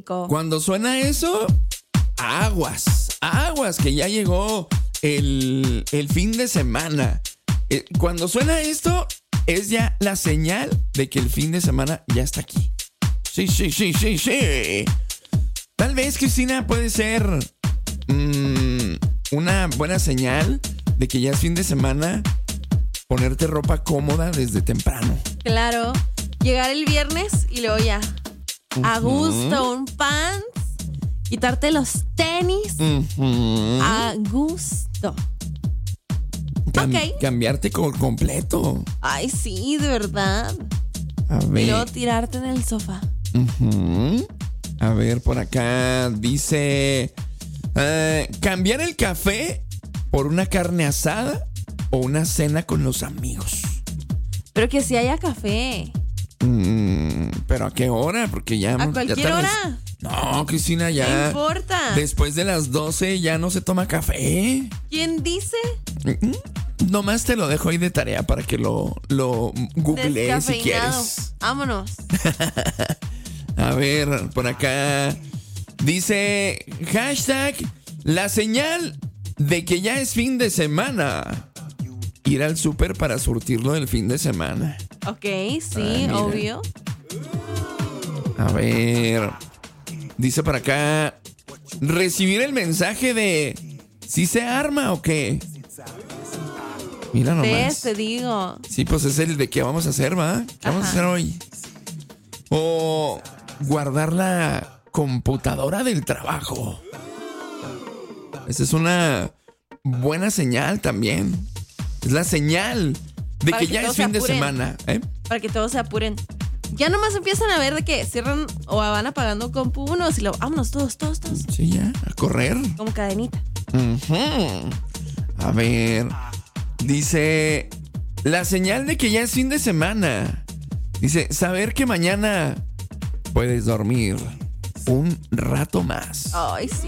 rico. Cuando suena eso, aguas, que ya llegó el fin de semana. Cuando suena esto, es ya la señal de que el fin de semana ya está aquí. Sí. Tal vez, Cristina, puede ser una buena señal de que ya es fin de semana, ponerte ropa cómoda desde temprano. Claro, llegar el viernes y luego ya, a gusto, un pants, quitarte los tenis, a gusto. Cambiarte completo. Ay, sí, de verdad. A ver. Y luego tirarte en el sofá. A ver, por acá dice... cambiar el café por una carne asada o una cena con los amigos. Pero que si haya café. ¿Pero a qué hora? Porque ya... ¿A cualquier hora? No, Cristina, ya... No importa. Después de las 12 ya no se toma café. ¿Quién dice? Nomás te lo dejo ahí de tarea para que lo googlees si quieres. Vámonos. A ver, por acá dice hashtag la señal de que ya es fin de semana. Ir al súper para surtirlo del fin de semana. Ok, sí, obvio. A ver, dice por acá recibir el mensaje de ¿sí se arma o qué? Mira nomás. Te digo. Sí, pues es el de qué vamos a hacer, ¿va? ¿Qué vamos a hacer hoy? O guardar la computadora del trabajo. Esa es una buena señal también. Es la señal de que ya es fin de semana. Para que todos se apuren. Ya nomás empiezan a ver de que cierran o van apagando compu unos y luego vámonos todos. Sí, ya, a correr. Como cadenita. A ver, dice la señal de que ya es fin de semana. Dice, saber que mañana puedes dormir un rato más. Ay, sí.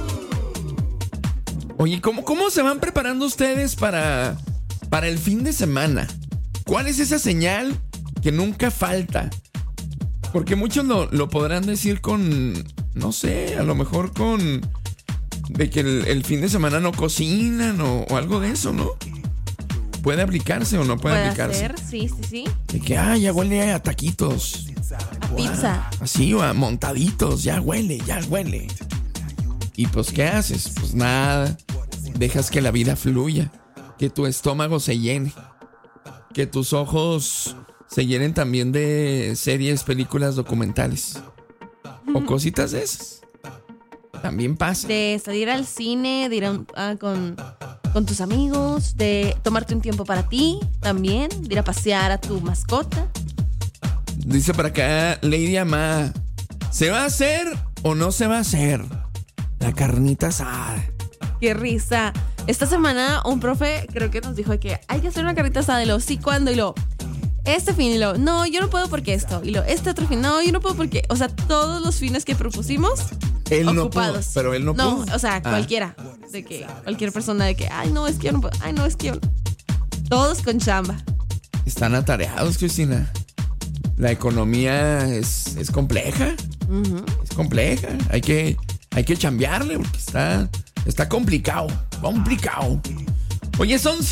Oye, ¿cómo se van preparando ustedes para el fin de semana? ¿Cuál es esa señal que nunca falta? Porque muchos lo podrán decir con, no sé, a lo mejor con de que el fin de semana no cocinan o algo de eso, ¿no? ¿Puede aplicarse o no puede aplicarse? Puede ser, sí. De que, ya huele a taquitos. A pizza. Así, o a montaditos, ya huele. ¿Y pues qué haces? Pues nada, dejas que la vida fluya, que tu estómago se llene, que tus ojos se llenen también de series, películas, documentales o cositas de esas. También pasa. De salir al cine, de ir con tus amigos, de tomarte un tiempo para ti también, de ir a pasear a tu mascota. Dice por acá Lady Ama, ¿se va a hacer o no se va a hacer la carnita asada? ¡Qué risa! Esta semana un profe creo que nos dijo que hay que hacer una carnita asada. Y lo sí, ¿cuándo? Y lo este fin. Y lo no, yo no puedo porque esto. Y lo este otro fin. No, yo no puedo porque... O sea, todos los fines que propusimos él ocupados. No pudo, pero él no pudo. No, o sea, cualquiera. De que cualquier persona de que, ay, no, es que yo no puedo. Ay, no, es que yo no. Todos con chamba. Están atareados, Cristina. La economía es compleja. Es compleja. Hay que chambearle porque está complicado. Oye, son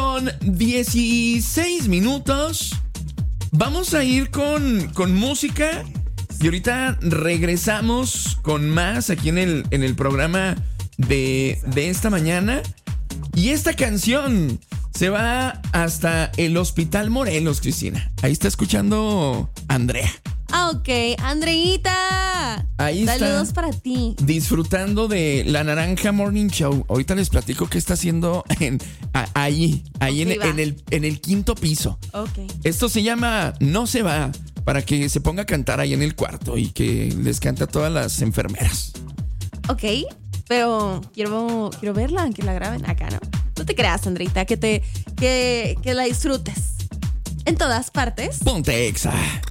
7:16. Vamos a ir con música. Y ahorita regresamos con más aquí en el programa de esta mañana. Y esta canción se va hasta el Hospital Morelos, Cristina. Ahí está escuchando Andrea. Ok, Andreita. Ahí está. Saludos para ti. Disfrutando de La Naranja Morning Show. Ahorita les platico qué está haciendo ahí en el quinto piso. Ok. Esto se llama No se va, para que se ponga a cantar ahí en el cuarto y que les cante a todas las enfermeras. Ok, pero quiero verla, que la graben acá, ¿no? No te creas, Andreita, que la disfrutes. En todas partes. Ponte Exa.